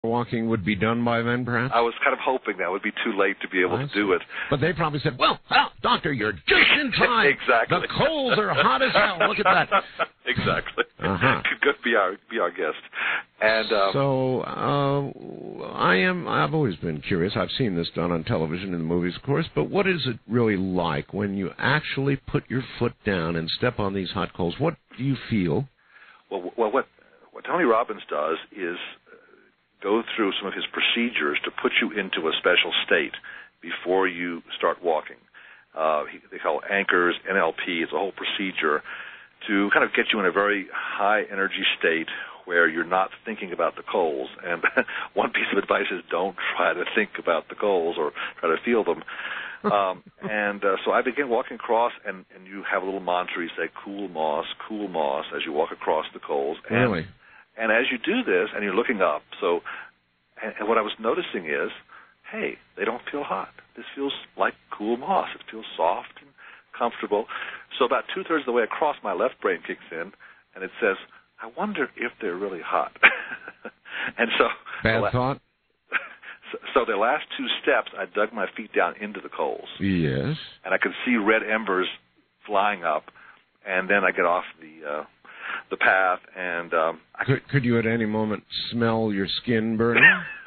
walking would be done by then, perhaps? I was kind of hoping that would be too late to be able to do it. But they probably said, well, doctor, you're just in time. Exactly. The coals are hot as hell. Look at that. Exactly. Uh-huh. Could be our guest. And I've always been curious. I've seen this done on television and the movies, of course, but what is it really like when you actually put your foot down and step on these hot coals? What do you feel? Well, what Tony Robbins does is go through some of his procedures to put you into a special state before you start walking. They call it anchors, NLP. It's a whole procedure to kind of get you in a very high energy state where you're not thinking about the coals. And one piece of advice is don't try to think about the coals or try to feel them. So I begin walking across, and you have a little mantra. You say, cool moss, as you walk across the coals. Really? And as you do this, and you're looking up, and what I was noticing is, hey, they don't feel hot. This feels like cool moss. It feels soft and comfortable. So about two-thirds of the way across, my left brain kicks in, and it says, I wonder if they're really hot. And so... Bad thought? So the last two steps, I dug my feet down into the coals. Yes. And I could see red embers flying up, and then I get off the path, and could you at any moment smell your skin burning?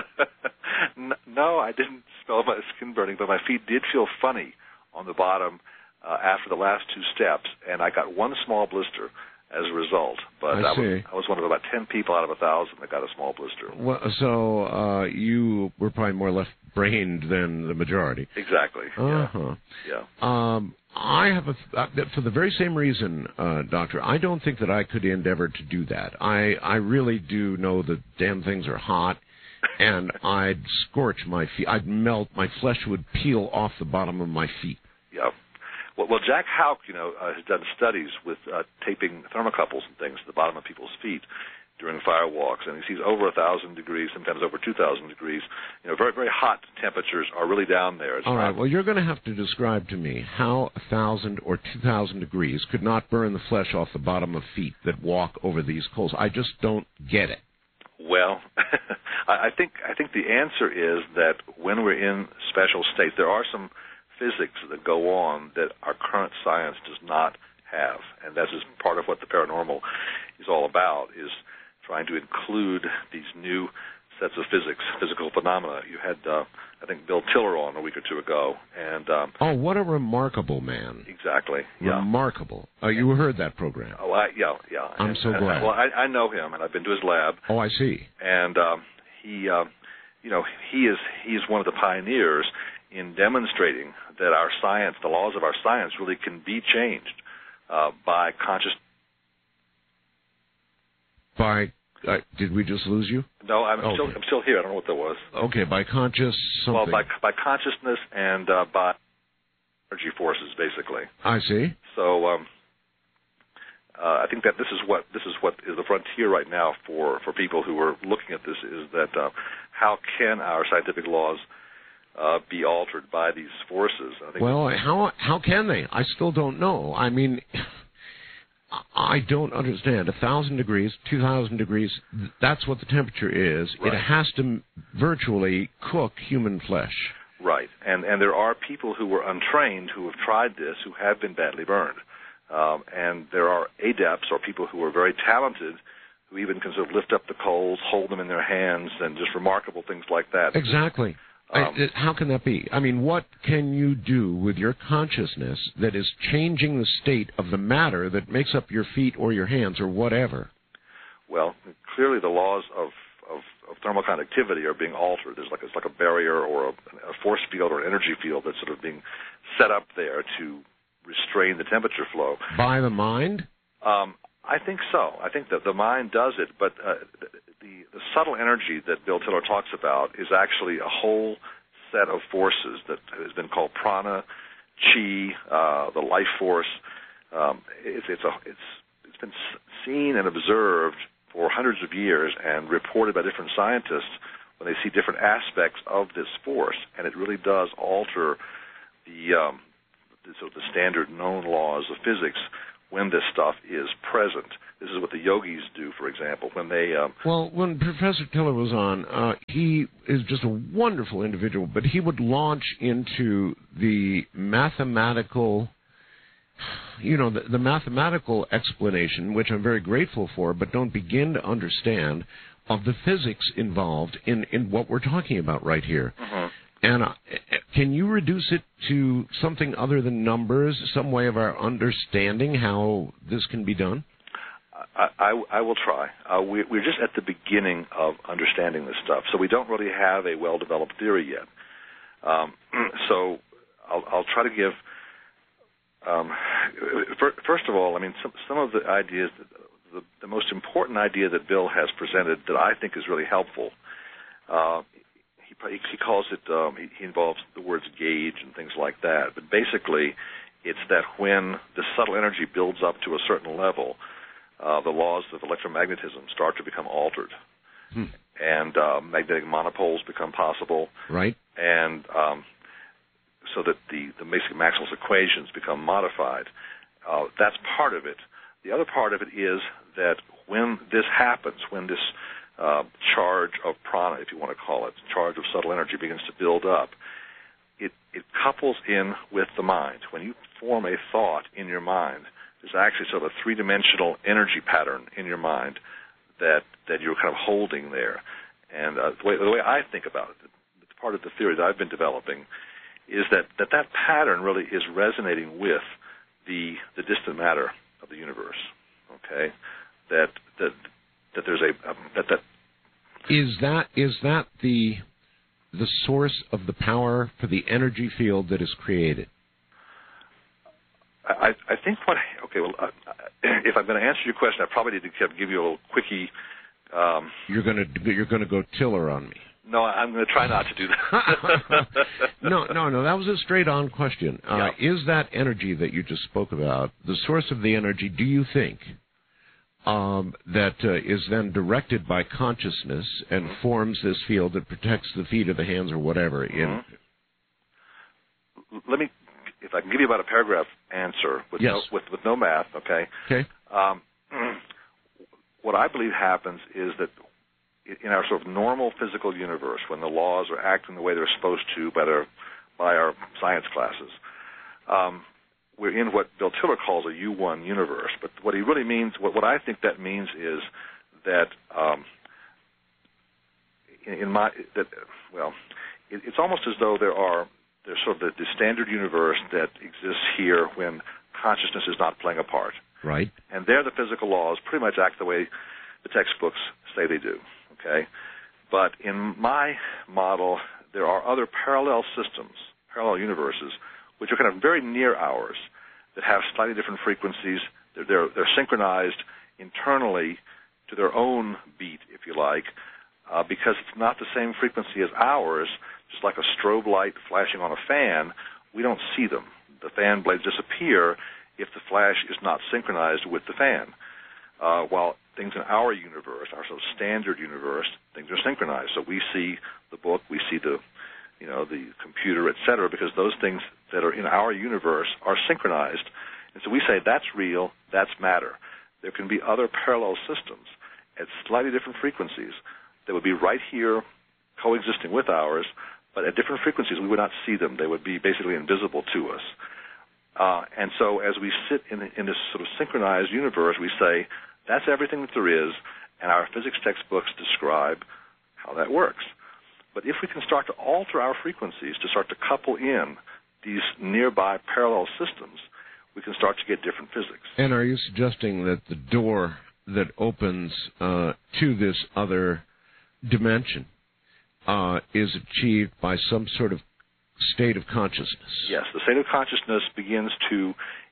No, I didn't smell my skin burning, but my feet did feel funny on the bottom after the last two steps, and I got one small blister as a result. But I was one of about 10 people out of 1,000 that got a small blister. Well, so you were probably more left-brained than the majority. Exactly. Uh-huh. Yeah. I have for the very same reason, Doctor, I don't think that I could endeavor to do that. I really do know that damn things are hot, and I'd scorch my feet. I'd melt. My flesh would peel off the bottom of my feet. Yeah. Well, Jack Houck, has done studies with taping thermocouples and things to the bottom of people's feet during fire walks, and he sees over 1,000 degrees, sometimes over 2,000 degrees. Very, very hot temperatures are really down there. All right. Well, you're going to have to describe to me how 1,000 or 2,000 degrees could not burn the flesh off the bottom of feet that walk over these coals. I just don't get it. Well, I think the answer is that when we're in special states, there are some physics that go on that our current science does not have, and that's just part of what the paranormal is all about, is trying to include these new sets of physical phenomena. You had, I think, Bill Tiller on a week or two ago, and what a remarkable man! Exactly, yeah. Remarkable. You heard that program? Oh, yeah. I'm so glad. Well, I know him, and I've been to his lab. Oh, I see. And he is one of the pioneers in demonstrating that our science, the laws of our science, really can be changed by conscious. Did we just lose you? No, I'm still here. I don't know what that was. Okay, by conscious something. Well, by consciousness and by energy forces, basically. I see. So I think that this is what is the frontier right now for people who are looking at this, is that how can our scientific laws be altered by these forces? Well, how can they? I still don't know. I mean, I don't understand. 1,000 degrees, 2,000 degrees, that's what the temperature is. Right. It has to virtually cook human flesh. Right. And there are people who were untrained who have tried this who have been badly burned. And there are adepts, or people who are very talented, who even can sort of lift up the coals, hold them in their hands, and just remarkable things like that. Exactly. How can that be? I mean, what can you do with your consciousness that is changing the state of the matter that makes up your feet or your hands or whatever? Well, clearly the laws of thermal conductivity are being altered. It's like a barrier or a force field or an energy field that's sort of being set up there to restrain the temperature flow. By the mind? I think so. I think that the mind does it, but the subtle energy that Bill Tiller talks about is actually a whole set of forces that has been called prana, chi, the life force. It's been seen and observed for hundreds of years and reported by different scientists when they see different aspects of this force, and it really does alter the standard known laws of physics, when this stuff is present. This is what the yogis do, for example, when they... Well, when Professor Tiller was on, he is just a wonderful individual, but he would launch into the mathematical... the mathematical explanation, which I'm very grateful for, but don't begin to understand, of the physics involved in what we're talking about right here. Mm-hmm. And can you reduce it to something other than numbers, some way of our understanding how this can be done? I will try. We're just at the beginning of understanding this stuff, so we don't really have a well-developed theory yet. So I'll try to give... first of all, I mean, some of the ideas, the most important idea that Bill has presented that I think is really helpful, he calls it, he involves the words gauge and things like that, but basically it's that when the subtle energy builds up to a certain level, the laws of electromagnetism start to become altered, and magnetic monopoles become possible, right? And so that the basic Maxwell's equations become modified. That's part of it. The other part of it is that when this happens, when this charge of prana, if you want to call it, charge of subtle energy begins to build up, it couples in with the mind. When you form a thought in your mind, there's actually sort of a three-dimensional energy pattern in your mind that you're kind of holding there. And the way I think about it, the part of the theory that I've been developing, is that pattern really is resonating with the distant matter of the universe. Okay, that there's that is that the source of the power for the energy field that is created? I think what... Okay, well, if I'm going to answer your question, I probably need to give you a little quickie. You're going to go Tiller on me. No, I'm going to try not to do that. No. That was a straight-on question. Yeah. Is that energy that you just spoke about the source of the energy? Do you think that is then directed by consciousness and forms this field that protects the feet or the hands or whatever? Let me, if I can give you about a paragraph answer with no math. Okay. Okay. What I believe happens is that in our sort of normal physical universe, when the laws are acting the way they're supposed to by our science classes, we're in what Bill Tiller calls a U1 universe. But what he really means, what I think that means is that it's almost as though there's sort of the standard universe that exists here when consciousness is not playing a part. Right. And there the physical laws pretty much act the way the textbooks say they do. Okay, but in my model, there are other parallel systems, parallel universes, which are kind of very near ours, that have slightly different frequencies. They're synchronized internally to their own beat, if you like, because it's not the same frequency as ours. Just like a strobe light flashing on a fan, we don't see them. The fan blades disappear if the flash is not synchronized with the fan. While things in our universe, our sort of standard universe, things are synchronized. So we see the book, we see the computer, etc., because those things that are in our universe are synchronized. And so we say that's real, that's matter. There can be other parallel systems at slightly different frequencies that would be right here coexisting with ours, but at different frequencies we would not see them. They would be basically invisible to us. And so as we sit in this sort of synchronized universe, we say, that's everything that there is, and our physics textbooks describe how that works. But if we can start to alter our frequencies, to start to couple in these nearby parallel systems, we can start to get different physics. And are you suggesting that the door that opens to this other dimension is achieved by some sort of state of consciousness? Yes, the state of consciousness begins to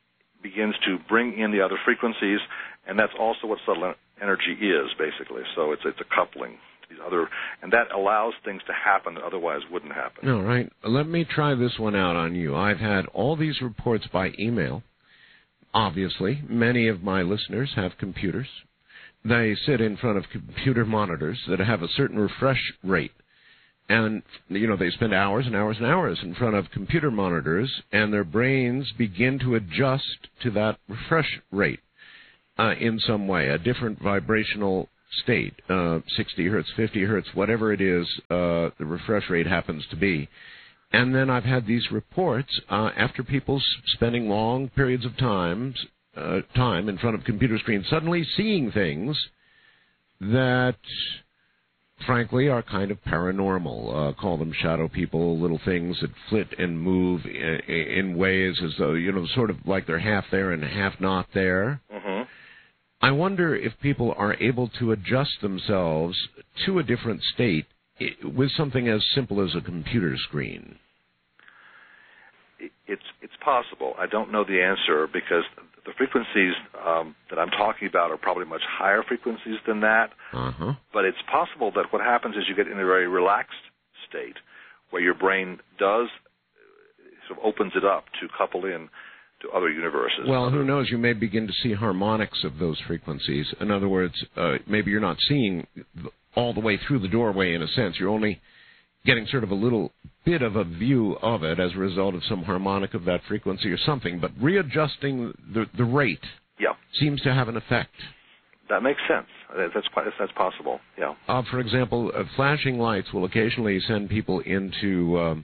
bring in the other frequencies, and that's also what subtle energy is, basically. So it's a coupling to these other, and that allows things to happen that otherwise wouldn't happen. All right. Let me try this one out on you. I've had all these reports by email. Obviously, many of my listeners have computers. They sit in front of computer monitors that have a certain refresh rate. And, they spend hours and hours and hours in front of computer monitors, and their brains begin to adjust to that refresh rate in some way, a different vibrational state, 60 hertz, 50 hertz, whatever it is the refresh rate happens to be. And then I've had these reports after people spending long periods of time in front of computer screens, suddenly seeing things that, frankly, are kind of paranormal. Call them shadow people, little things that flit and move in ways as though, sort of like they're half there and half not there. Mm-hmm. I wonder if people are able to adjust themselves to a different state with something as simple as a computer screen. It's possible. I don't know the answer because the frequencies that I'm talking about are probably much higher frequencies than that. Uh-huh. But it's possible that what happens is you get in a very relaxed state where your brain does sort of opens it up to couple in to other universes. Well, who knows? You may begin to see harmonics of those frequencies. In other words, maybe you're not seeing all the way through the doorway in a sense. You're only getting sort of a little bit of a view of it as a result of some harmonic of that frequency or something. But readjusting the rate seems to have an effect. That makes sense. That's possible, yeah. For example, flashing lights will occasionally send people into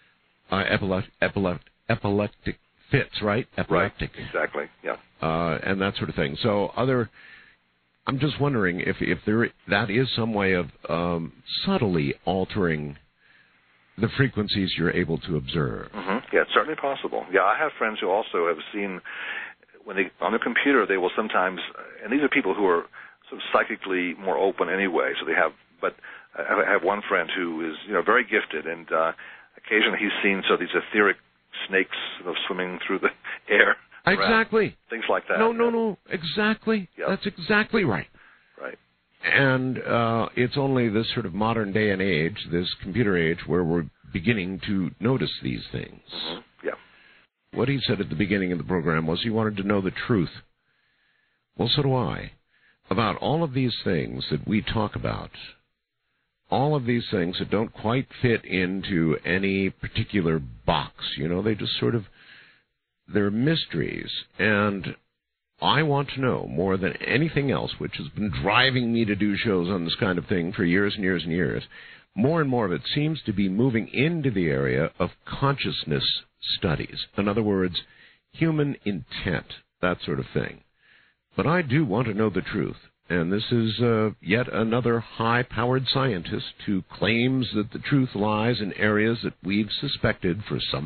epileptic fits, right? Epileptic. Right, exactly, yeah. And that sort of thing. So I'm just wondering if that is some way of subtly altering the frequencies you're able to observe. Mm-hmm. Yeah, it's certainly possible. Yeah, I have friends who also have seen, when they on the computer, they will sometimes, and these are people who are sort of psychically more open anyway, so they have, but I have one friend who is, very gifted, and occasionally he's seen these etheric snakes swimming through the air. Exactly. Things like that. No. Exactly. Yep. That's exactly right. Right. And it's only this sort of modern day and age, this computer age, where we're beginning to notice these things. Mm-hmm. Yeah. What he said at the beginning of the program was he wanted to know the truth. Well, so do I. About all of these things that we talk about. All of these things that don't quite fit into any particular box. They just sort of, they're mysteries. And I want to know more than anything else, which has been driving me to do shows on this kind of thing for years and years and years. More and more of it seems to be moving into the area of consciousness studies. In other words, human intent, that sort of thing. But I do want to know the truth. And this is yet another high-powered scientist who claims that the truth lies in areas that we've suspected for some